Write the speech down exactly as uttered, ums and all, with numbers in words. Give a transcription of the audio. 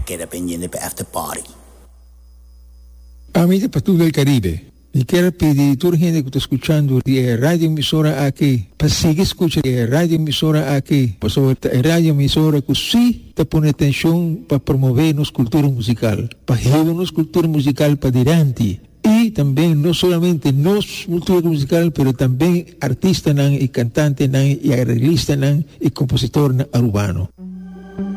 queda pendiente para after party. Amici per tutto il Caribe, mi quero pedir toda gente que está escuchando a rádio emissora aqui, para seguir escuchando a rádio emissora aqui, para a rádio emissora que sim está pondo atenção para promover nossa cultura musical, para levar nossa cultura musical para diante. E também, não somente nossa cultura musical, mas também artista e cantante e arreglista e compositor urbano.